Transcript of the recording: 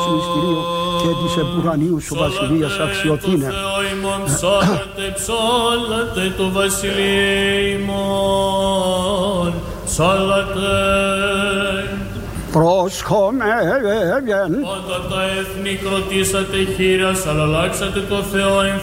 του μυστηρίου και της επουρανίου σου βασιλείας αξιοθήνε. Ψάλλατε το βασιλείο ημών, ψάλλατε. Πρόσχομεν. Πάντα τα έθνη κροτήσατε χείρας, αλλά αλλάξατε το Θεό